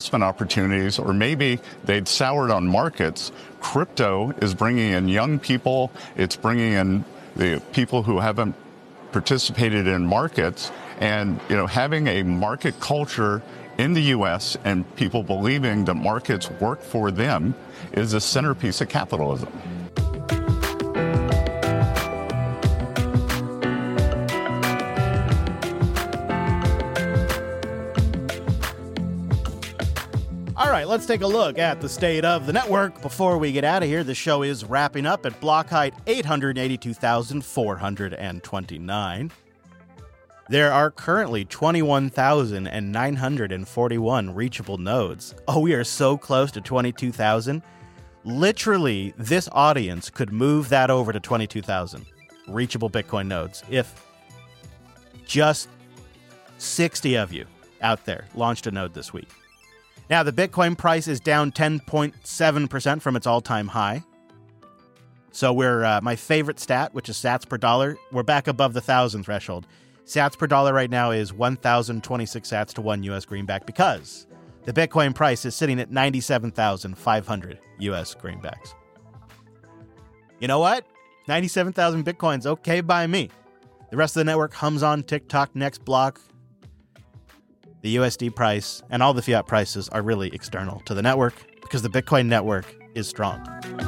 investment opportunities, or maybe they'd soured on markets. Crypto is bringing in young people. It's bringing in the people who haven't participated in markets, and having a market culture in the U.S. and people believing that markets work for them is a centerpiece of capitalism. All right, let's take a look at the state of the network before we get out of here. The show is wrapping up at block height 882,429. There are currently 21,941 reachable nodes. Oh, we are so close to 22,000. Literally, this audience could move that over to 22,000 reachable Bitcoin nodes if just 60 of you out there launched a node this week. Now, the Bitcoin price is down 10.7% from its all-time high. So we're, my favorite stat, which is sats per dollar, we're back above the 1,000 threshold. Sats per dollar right now is 1,026 sats to one U.S. greenback because the Bitcoin price is sitting at 97,500 U.S. greenbacks. You know what? 97,000 Bitcoin's okay by me. The rest of the network hums on TikTok, next block. The USD price and all the fiat prices are really external to the network because the Bitcoin network is strong.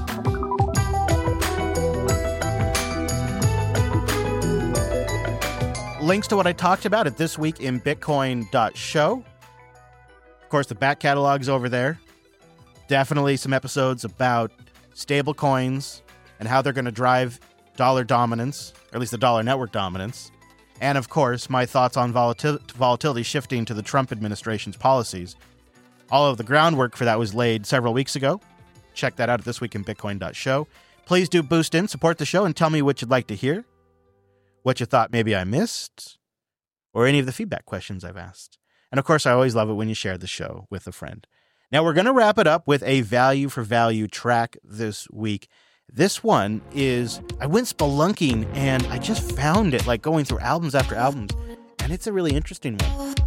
Links to what I talked about at This Week in Bitcoin.show. Of course, the back catalog's over there. Definitely some episodes about stable coins and how they're going to drive dollar dominance, or at least the dollar network dominance. And, of course, my thoughts on volatility shifting to the Trump administration's policies. All of the groundwork for that was laid several weeks ago. Check that out at thisweekinbitcoin.show. Please do boost in, support the show, and tell me what you'd like to hear, what you thought maybe I missed, or any of the feedback questions I've asked. And, of course, I always love it when you share the show with a friend. Now, we're going to wrap it up with a value-for-value track this week. This one is, I went spelunking and I just found it, like going through albums after albums, and it's a really interesting one.